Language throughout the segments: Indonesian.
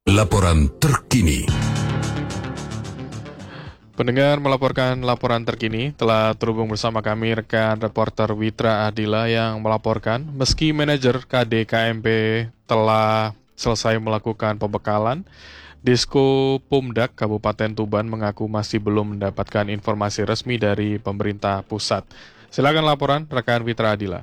Laporan terkini. Pendengar melaporkan laporan terkini, telah terhubung bersama kami rekan reporter Witra Adila yang melaporkan meski manajer KDKMP telah selesai melakukan pembekalan, Disko Pumdak Kabupaten Tuban mengaku masih belum mendapatkan informasi resmi dari pemerintah pusat. Silakan laporan rekan Witra Adila.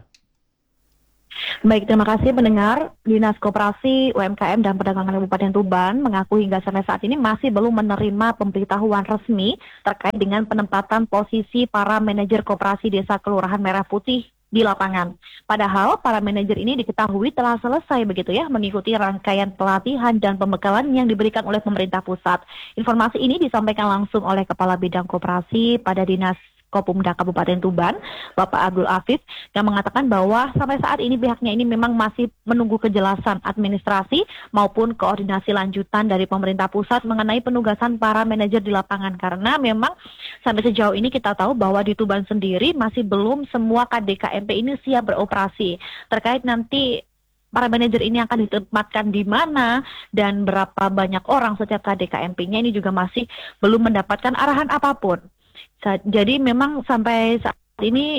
Baik, terima kasih pendengar. Dinas Koperasi, UMKM, dan Perdagangan Kabupaten Tuban mengaku hingga sampai saat ini masih belum menerima pemberitahuan resmi terkait dengan penempatan posisi para manajer koperasi desa Kelurahan Merah Putih di lapangan. Padahal para manajer ini diketahui telah selesai begitu ya mengikuti rangkaian pelatihan dan pembekalan yang diberikan oleh pemerintah pusat. Informasi ini disampaikan langsung oleh Kepala Bidang Koperasi pada Dinas Kopumda Kabupaten Tuban, Bapak Abdul Afif, yang mengatakan bahwa sampai saat ini pihaknya ini memang masih menunggu kejelasan administrasi maupun koordinasi lanjutan dari pemerintah pusat mengenai penugasan para manajer di lapangan, karena memang sampai sejauh ini kita tahu bahwa di Tuban sendiri masih belum semua KDKMP ini siap beroperasi. Terkait nanti para manajer ini akan ditempatkan di mana dan berapa banyak orang setiap KDKMP-nya ini juga masih belum mendapatkan arahan apapun. Jadi memang sampai saat ini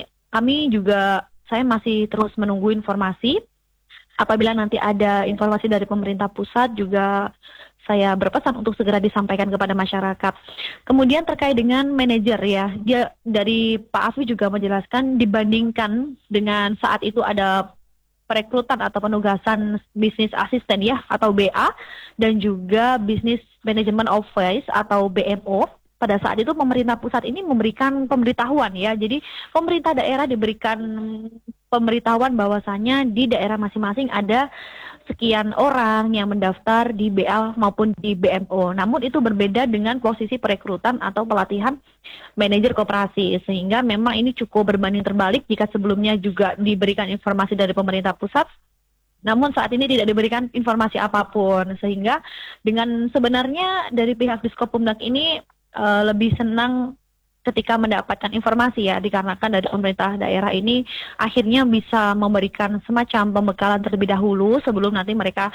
saya masih terus menunggu informasi. Apabila nanti ada informasi dari pemerintah pusat juga saya berpesan untuk segera disampaikan kepada masyarakat. Kemudian terkait dengan manajer ya, dia dari Pak Afi juga menjelaskan dibandingkan dengan saat itu ada perekrutan atau penugasan bisnis asisten ya atau BA dan juga business management office atau BMO. Pada saat itu pemerintah pusat ini memberikan pemberitahuan ya, jadi pemerintah daerah diberikan pemberitahuan bahwasanya di daerah masing-masing ada sekian orang yang mendaftar di BL maupun di BMO. Namun itu berbeda dengan posisi perekrutan atau pelatihan manajer koperasi, sehingga memang ini cukup berbanding terbalik jika sebelumnya juga diberikan informasi dari pemerintah pusat. Namun saat ini tidak diberikan informasi apapun, sehingga dengan sebenarnya dari pihak Diskopumdak ini lebih senang ketika mendapatkan informasi ya, dikarenakan dari pemerintah daerah ini akhirnya bisa memberikan semacam pembekalan terlebih dahulu sebelum nanti mereka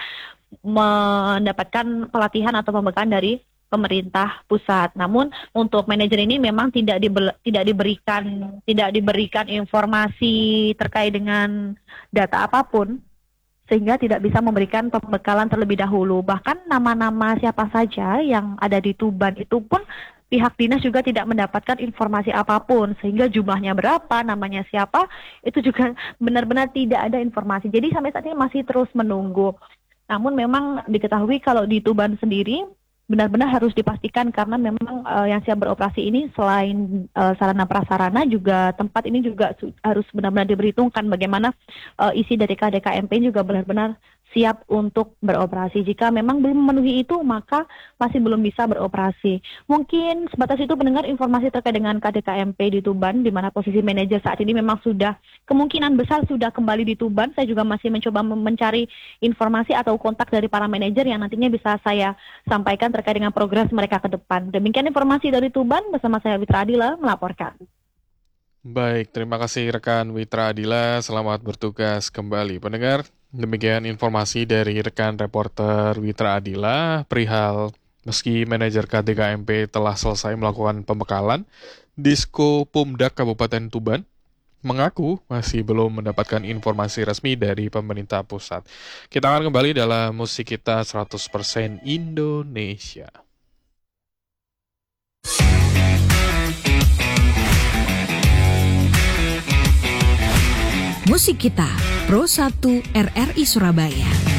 mendapatkan pelatihan atau pembekalan dari pemerintah pusat. Namun untuk manajer ini memang tidak diberikan informasi terkait dengan data apapun, sehingga tidak bisa memberikan pembekalan terlebih dahulu. Bahkan nama-nama siapa saja yang ada di Tuban itu pun pihak dinas juga tidak mendapatkan informasi apapun, sehingga jumlahnya berapa, namanya siapa, itu juga benar-benar tidak ada informasi. Jadi sampai saat ini masih terus menunggu. Namun memang diketahui kalau di Tuban sendiri benar-benar harus dipastikan, karena memang yang siap beroperasi ini selain sarana prasarana juga tempat ini juga harus benar-benar diperhitungkan bagaimana isi dari KDKMP juga benar-benar siap untuk beroperasi. Jika memang belum memenuhi itu, maka masih belum bisa beroperasi. Mungkin sebatas itu pendengar informasi terkait dengan KDKMP di Tuban, di mana posisi manajer saat ini memang sudah kemungkinan besar sudah kembali di Tuban. Saya juga masih mencoba mencari informasi atau kontak dari para manajer yang nantinya bisa saya sampaikan terkait dengan progres mereka ke depan. Demikian informasi dari Tuban, bersama saya Witra Adila melaporkan. Baik, terima kasih rekan Witra Adila, selamat bertugas kembali. Pendengar, demikian informasi dari rekan reporter Witra Adila perihal meski manajer KDKMP telah selesai melakukan pembekalan, Disko Pumdak Kabupaten Tuban mengaku masih belum mendapatkan informasi resmi dari pemerintah pusat. Kita akan kembali dalam musik kita 100% Indonesia. Musik kita Pro 1 RRI Surabaya.